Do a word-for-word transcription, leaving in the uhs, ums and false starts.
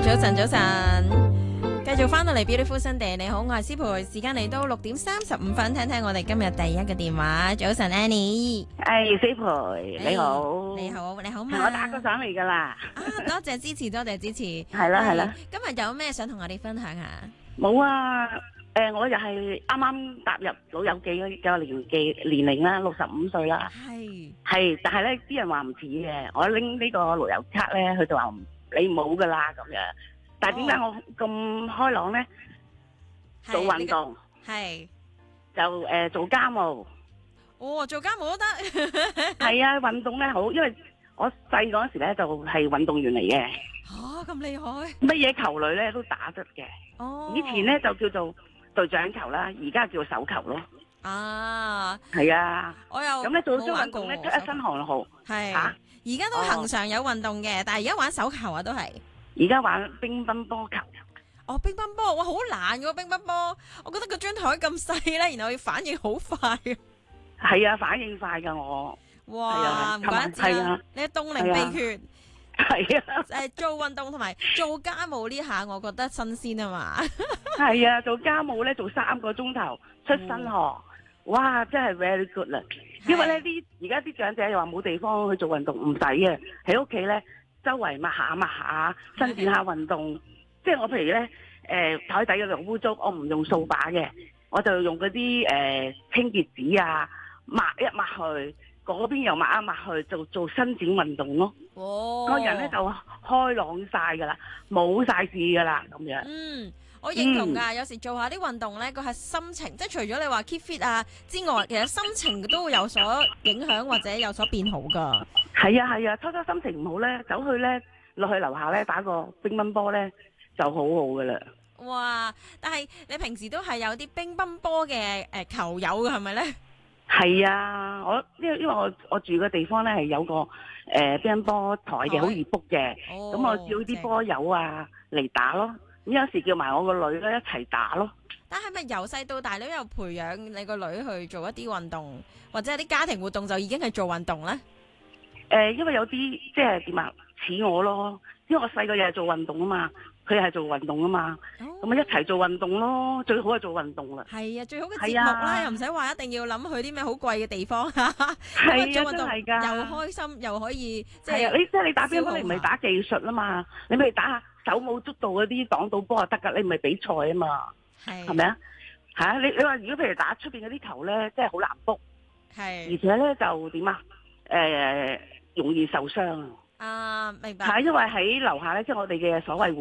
早晨，早晨，繼續翻到嚟 Beautiful Sunday，你好，我係思培，時間嚟到六點三十五分，聽聽我哋今日第一個電話。早晨 Annie， 誒，思培你好， 你好，你好嘛？ 我打過上嚟噶啦。 啊，多謝支持，多謝支持。 係啦係啦， 今日有咩想同我哋分享下？ 冇啊，誒，我又係啱啱踏入老友記嘅年紀年齡啦，六十五歲啦。 係係，但係咧啲人話唔似嘅，我拎呢個旅遊卡咧，佢就話你冇噶啦咁樣。但係點解我咁開朗咧？做運動係就誒做家務。 哦，做家務都得。 係啊，運動咧好，因為我細嗰時咧就係運動員嚟嘅。 嚇咁厲害！ 乜嘢球類咧都打得嘅。 哦， 以前咧就叫做隊長球啦，而家叫手球咯。 啊， 係啊， 我又咁咧做咗冇玩過運動咧出一身汗號。 係， 嚇而家都恒常有運動嘅，但係而家玩手球啊都係。 而家玩乒乓波球。 哦，乒乓波，哇，好難㗎乒乓波，我覺得個張台咁細咧，然後要反應好快啊。 係啊，反應快㗎我。 哇，唔怪得之啦，你嘅凍齡秘訣。 係啊。 誒，做運動同埋做家務呢下，我覺得新鮮啊嘛。 係啊，做家務咧做三個鐘頭出身汗，哇，真係 very good 啦。因為咧啲而家啲長者又話冇地方去做運動，唔使嘅，喺屋企咧周圍抹下抹下，伸展下運動。即係我譬如咧，誒台底嗰度污糟，我唔用掃把嘅，我就用嗰啲誒清潔紙啊，抹一抹去，嗰邊又抹一抹去，做做伸展運動咯。 哦， 個人咧就開朗晒噶啦，冇晒事噶啦咁樣。 嗯，我認同㗎。有時做下啲運動咧，個係心情，即係除咗你話 keep fit 啊之外，其實心情都會有所影響或者有所變好㗎。 係啊係啊，初初心情唔好咧，走去咧落去樓下咧打個乒乓波咧就好好噶啦。 哇！但係你平時都係有啲乒乓波嘅誒球友嘅係咪咧？ 係啊，我因為因為我我住嘅地方咧係有個誒乒乓波台嘅，好易 book 嘅。咁、哦、我叫啲波友啊嚟打咯。咁有時叫埋我個女咧一齊打咯。 但係咪由細到大你都有培養你個女去做一啲運動，或者係啲家庭活動就已經係做運動咧？誒、 呃，因為有啲即係點啊，似我咯，因為我細個又係做運動啊嘛。佢係做運動啊嘛，咁咪、哦、一齊做運動咯，最好係做運動啦。係啊，最好嘅節目啦，又唔使話一定要諗去啲咩好貴嘅地方。係啊，做運動真係㗎， 又開心又可以即係啊，你即係你打乒乓你唔係打技術啊嘛，你咪打下手舞足蹈嗰啲擋到波就得㗎，你唔係比賽啊嘛，係咪啊？係啊，你你話如果譬如打出邊嗰啲球咧，真係好難 book，係，而且咧就點啊？誒、呃，容易受傷啊。 啊，明白。 係因為喺樓下咧，即係我哋嘅所謂